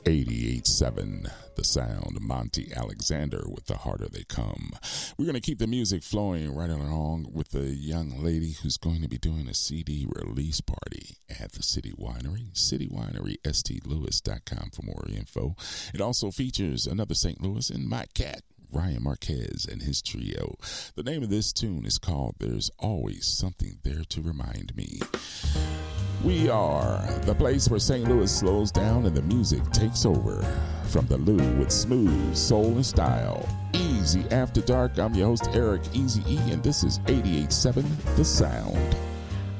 88.7 The Sound. Monty Alexander with The Harder They Come. We're going to keep the music flowing right along with a young lady who's going to be doing a CD release party at the City Winery. City Winery, stlouis.com for more info. It also features another St. Louis and my cat, Ryan Marquez, and his trio. The name of this tune is called There's Always Something There to Remind Me. We are the place where St. Louis slows down and the music takes over. From the Lou with smooth soul and style. Easy After Dark. I'm your host, Eric Easy E, and this is 88.7 The Sound.